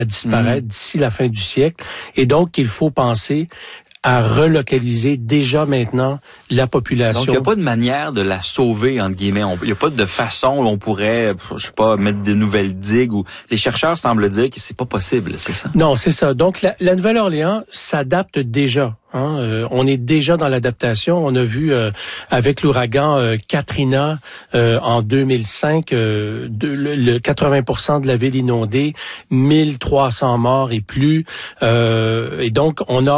disparaître d'ici la fin du siècle. Et donc, il faut penser à relocaliser déjà maintenant la population. Donc, il n'y a pas de manière de la sauver, entre guillemets. Il n'y a pas de façon où on pourrait, je sais pas, mettre de nouvelles digues. Ou les chercheurs semblent dire que c'est pas possible, c'est ça? Non, c'est ça. Donc, la Nouvelle-Orléans s'adapte déjà. On est déjà dans l'adaptation. On a vu avec l'ouragan Katrina en 2005, le 80% de la ville inondée, 1300 morts et plus. Et donc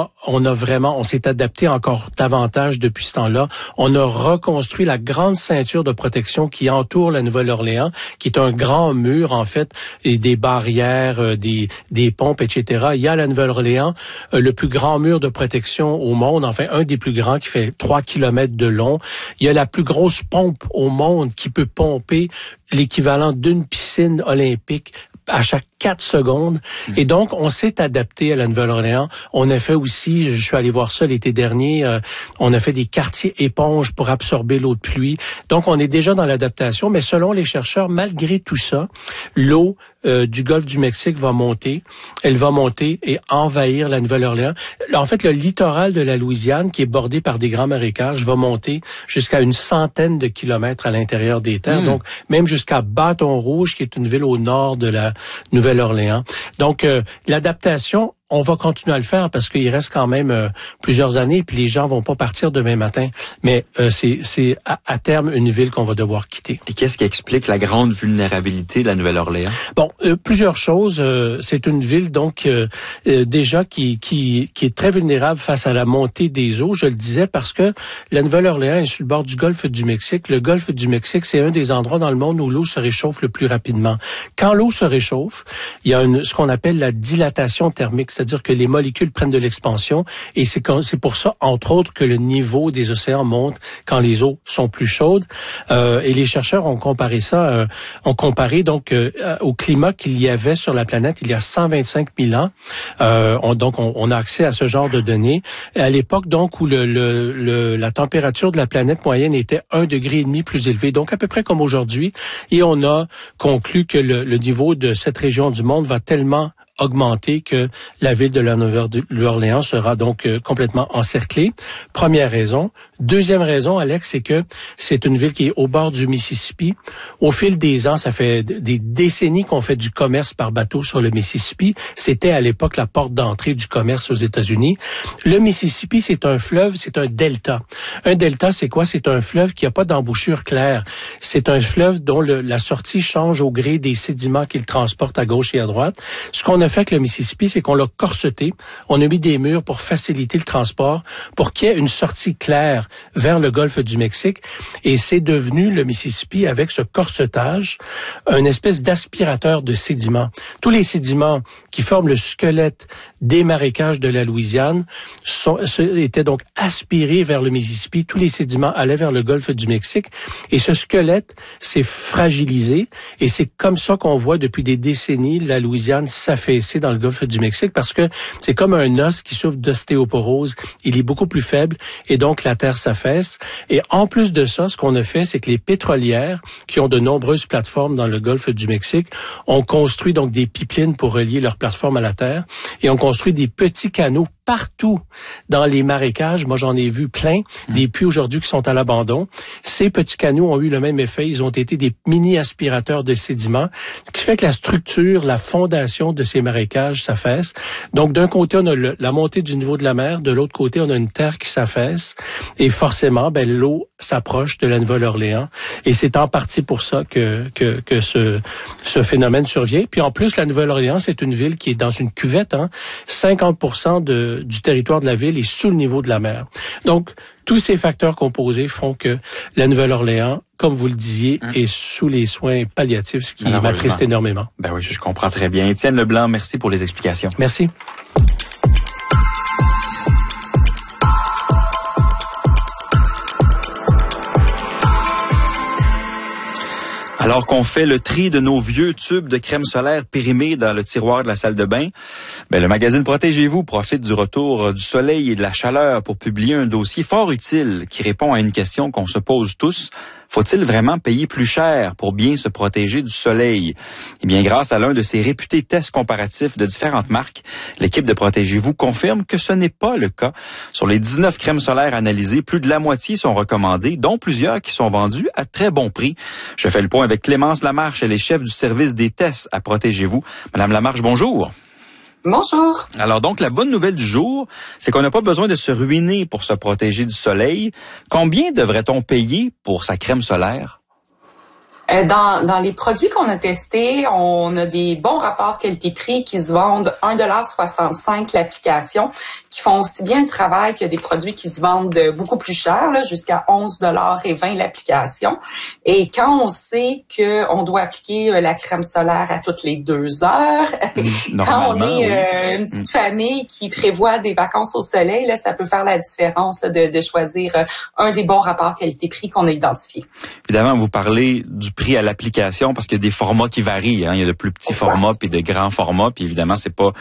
on s'est adapté encore davantage depuis ce temps-là. On a reconstruit la grande ceinture de protection qui entoure la Nouvelle-Orléans, qui est un grand mur en fait, et des barrières, des pompes, etc. Il y a à la Nouvelle-Orléans le plus grand mur de protection au monde, enfin un des plus grands qui fait 3 kilomètres de long. Il y a la plus grosse pompe au monde qui peut pomper l'équivalent d'une piscine olympique à chaque 4 secondes. Et donc, on s'est adapté à la Nouvelle-Orléans. On a fait aussi, je suis allé voir ça l'été dernier, on a fait des quartiers éponges pour absorber l'eau de pluie. Donc, on est déjà dans l'adaptation, mais selon les chercheurs, malgré tout ça, l'eau du golfe du Mexique va monter. Elle va monter et envahir la Nouvelle-Orléans. En fait, le littoral de la Louisiane, qui est bordé par des grands marécages, va monter jusqu'à une centaine de kilomètres à l'intérieur des terres. Donc, même jusqu'à Bâton Rouge, qui est une ville au nord de la Nouvelle-Orléans. Donc, l'adaptation, on va continuer à le faire parce qu'il reste quand même plusieurs années, puis les gens vont pas partir demain matin. Mais c'est à terme une ville qu'on va devoir quitter. Et qu'est-ce qui explique la grande vulnérabilité de la Nouvelle-Orléans? Bon, plusieurs choses. C'est une ville donc déjà qui est très vulnérable face à la montée des eaux. Je le disais parce que la Nouvelle-Orléans est sur le bord du golfe du Mexique. Le golfe du Mexique, c'est un des endroits dans le monde où l'eau se réchauffe le plus rapidement. Quand l'eau se réchauffe, il y a ce qu'on appelle la dilatation thermique, c'est-à-dire que les molécules prennent de l'expansion et c'est pour ça, entre autres, que le niveau des océans monte quand les eaux sont plus chaudes. Et les chercheurs ont comparé ça, donc au climat qu'il y avait sur la planète il y a 125 000 ans. On a accès à ce genre de données. À l'époque, donc, où la température de la planète moyenne était 1,5 degré plus élevée, donc à peu près comme aujourd'hui. Et on a conclu que le niveau de cette région du monde va tellement augmenter que la ville de la Nouvelle-Orléans sera donc complètement encerclée. Première raison. Deuxième raison, Alex, c'est que c'est une ville qui est au bord du Mississippi. Au fil des ans, ça fait des décennies qu'on fait du commerce par bateau sur le Mississippi. C'était à l'époque la porte d'entrée du commerce aux États-Unis. Le Mississippi, c'est un fleuve, c'est un delta. Un delta, c'est quoi? C'est un fleuve qui n'a pas d'embouchure claire. C'est un fleuve dont la sortie change au gré des sédiments qu'il transporte à gauche et à droite. Ce qu'on a fait avec le Mississippi, c'est qu'on l'a corseté. On a mis des murs pour faciliter le transport, pour qu'il y ait une sortie claire vers le golfe du Mexique. Et c'est devenu, le Mississippi, avec ce corsetage, une espèce d'aspirateur de sédiments. Tous les sédiments qui forment le squelette des marécages de la Louisiane étaient donc aspirés vers le Mississippi. Tous les sédiments allaient vers le golfe du Mexique. Et ce squelette s'est fragilisé. Et c'est comme ça qu'on voit depuis des décennies la Louisiane s'affaisser dans le golfe du Mexique, parce que c'est comme un os qui souffre d'ostéoporose. Il est beaucoup plus faible et donc la terre s'affaisse. Et en plus de ça, ce qu'on a fait, c'est que les pétrolières, qui ont de nombreuses plateformes dans le golfe du Mexique, ont construit donc des pipelines pour relier leurs plateformes à la terre et ont construit des petits canaux partout dans les marécages. Moi, j'en ai vu plein, des puits aujourd'hui qui sont à l'abandon. Ces petits canaux ont eu le même effet. Ils ont été des mini-aspirateurs de sédiments, ce qui fait que la structure, la fondation de ces marécages s'affaisse. Donc, d'un côté, on a la montée du niveau de la mer. De l'autre côté, on a une terre qui s'affaisse. Et forcément, l'eau s'approche de la Nouvelle-Orléans. Et c'est en partie pour ça que ce phénomène survient. Puis en plus, la Nouvelle-Orléans, c'est une ville qui est dans une cuvette. 50% du territoire de la ville est sous le niveau de la mer. Donc, tous ces facteurs composés font que la Nouvelle-Orléans, comme vous le disiez, est sous les soins palliatifs, ce qui m'attriste énormément. Ben oui, je comprends très bien. Étienne Leblanc, merci pour les explications. Merci. Alors qu'on fait le tri de nos vieux tubes de crème solaire périmés dans le tiroir de la salle de bain, le magazine Protégez-vous profite du retour du soleil et de la chaleur pour publier un dossier fort utile qui répond à une question qu'on se pose tous. Faut-il vraiment payer plus cher pour bien se protéger du soleil? Eh bien, grâce à l'un de ces réputés tests comparatifs de différentes marques, l'équipe de Protégez-vous confirme que ce n'est pas le cas. Sur les 19 crèmes solaires analysées, plus de la moitié sont recommandées, dont plusieurs qui sont vendues à très bon prix. Je fais le point avec Clémence Lamarche, elle est chef du service des tests à Protégez-vous. Madame Lamarche, bonjour. Bonjour. Alors donc, la bonne nouvelle du jour, c'est qu'on n'a pas besoin de se ruiner pour se protéger du soleil. Combien devrait-on payer pour sa crème solaire? Dans les produits qu'on a testés, on a des bons rapports qualité-prix qui se vendent 1,65 $ l'application, qui font aussi bien le travail que des produits qui se vendent beaucoup plus cher, là, jusqu'à 11,20 $ l'application. Et quand on sait qu'on doit appliquer la crème solaire à toutes les 2 heures, quand on est une petite famille qui prévoit des vacances au soleil, là, ça peut faire la différence là, de choisir un des bons rapports qualité-prix qu'on a identifié. Évidemment, vous parlez du prix à l'application parce qu'il y a des formats qui varient. Hein. Il y a de plus petits formats puis de grands formats. Puis évidemment, c'est pas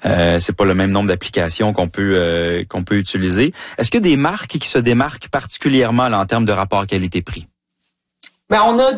le même nombre d'applications qu'on peut utiliser. Est-ce qu'il y a des marques qui se démarquent particulièrement là, en termes de rapport qualité-prix? Ben, on a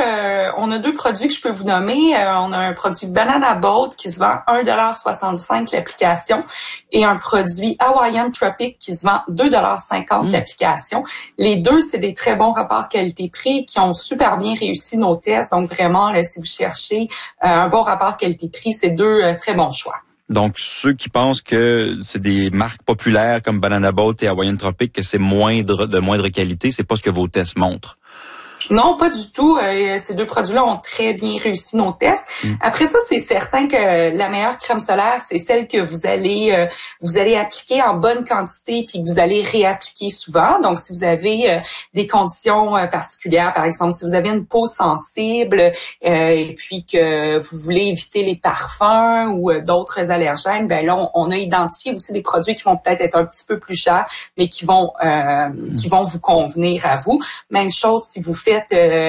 deux produits que je peux vous nommer. On a un produit Banana Boat qui se vend 1,65 $ l'application et un produit Hawaiian Tropic qui se vend 2,50 $ l'application. Les deux, c'est des très bons rapports qualité-prix qui ont super bien réussi nos tests. Donc vraiment, là, si vous cherchez un bon rapport qualité-prix, c'est deux très bons choix. Donc, ceux qui pensent que c'est des marques populaires comme Banana Boat et Hawaiian Tropic, que c'est de moindre qualité, c'est pas ce que vos tests montrent. Non, pas du tout. Ces deux produits-là ont très bien réussi nos tests. Après ça, c'est certain que la meilleure crème solaire, c'est celle que vous allez appliquer en bonne quantité puis que vous allez réappliquer souvent. Donc, si vous avez des conditions particulières, par exemple, si vous avez une peau sensible et puis que vous voulez éviter les parfums ou d'autres allergènes, ben là, on a identifié aussi des produits qui vont peut-être être un petit peu plus chers, mais qui vont vous convenir à vous. Même chose si vous faites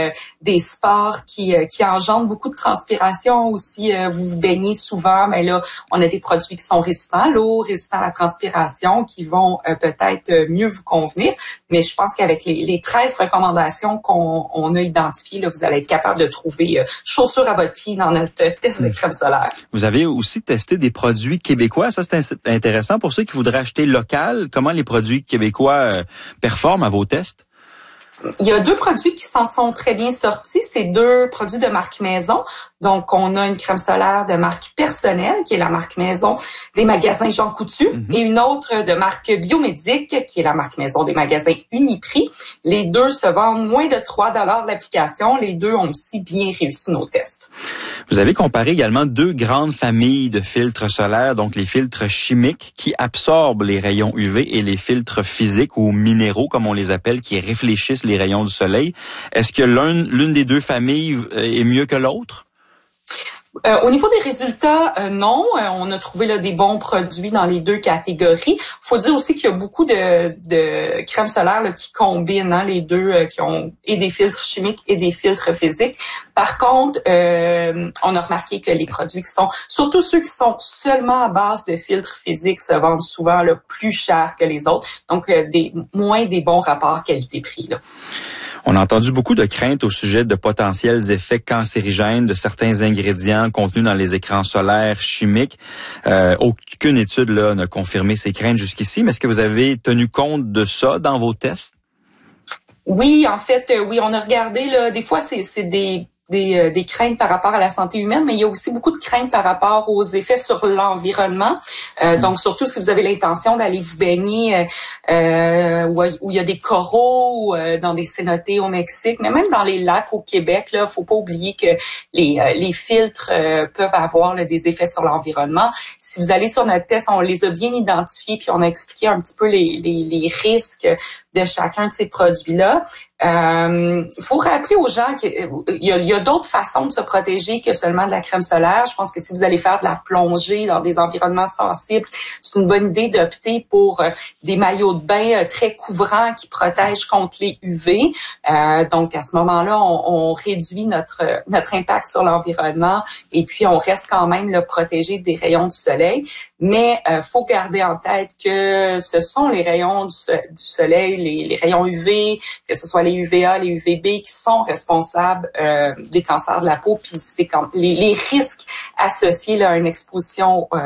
des sports qui engendrent beaucoup de transpiration aussi, vous vous baignez souvent, mais là, on a des produits qui sont résistants à l'eau, résistants à la transpiration, qui vont peut-être mieux vous convenir. Mais je pense qu'avec les 13 recommandations qu'on a identifiées, là, vous allez être capable de trouver chaussures à votre pied dans notre test de crème solaire. Vous avez aussi testé des produits québécois. Ça, c'est intéressant pour ceux qui voudraient acheter local. Comment les produits québécois performent à vos tests? Il y a deux produits qui s'en sont très bien sortis. C'est deux produits de marque maison. Donc, on a une crème solaire de marque personnelle, qui est la marque maison des magasins Jean Coutu, et une autre de marque Biomédique, qui est la marque maison des magasins Uniprix. Les deux se vendent moins de 3 $ l'application. Les deux ont aussi bien réussi nos tests. Vous avez comparé également deux grandes familles de filtres solaires, donc les filtres chimiques qui absorbent les rayons UV et les filtres physiques ou minéraux, comme on les appelle, qui réfléchissent les rayons du soleil. Est-ce que l'une des deux familles est mieux que l'autre? Au niveau des résultats, non. On a trouvé là des bons produits dans les deux catégories. Faut dire aussi qu'il y a beaucoup de crèmes solaires là, qui combinent les deux, qui ont et des filtres chimiques et des filtres physiques. Par contre, on a remarqué que les produits qui sont, surtout ceux qui sont seulement à base de filtres physiques, se vendent souvent là, plus cher que les autres. Donc, moins des bons rapports qualité-prix. Là. On a entendu beaucoup de craintes au sujet de potentiels effets cancérigènes de certains ingrédients contenus dans les écrans solaires chimiques. Aucune étude là n'a confirmé ces craintes jusqu'ici, mais est-ce que vous avez tenu compte de ça dans vos tests? Oui, en fait, oui, on a regardé là. Des fois, c'est des craintes par rapport à la santé humaine, mais il y a aussi beaucoup de craintes par rapport aux effets sur l'environnement. Donc, surtout si vous avez l'intention d'aller vous baigner où il y a des coraux, dans des cénotes au Mexique, mais même dans les lacs au Québec, là, faut pas oublier que les filtres peuvent avoir là, des effets sur l'environnement. Si vous allez sur notre test, on les a bien identifiés, puis on a expliqué un petit peu les risques de chacun de ces produits-là. Faut rappeler aux gens qu'il y a d'autres façons de se protéger que seulement de la crème solaire. Je pense que si vous allez faire de la plongée dans des environnements sensibles, c'est une bonne idée d'opter pour des maillots de bain très couvrants qui protègent contre les UV. Donc, à ce moment-là, on réduit notre impact sur l'environnement et puis on reste quand même là, protégé des rayons du soleil. Mais faut garder en tête que ce sont les rayons du soleil les rayons UV, que ce soit les UVA, les UVB, qui sont responsables des cancers de la peau. Puis c'est comme les risques associés là, à une exposition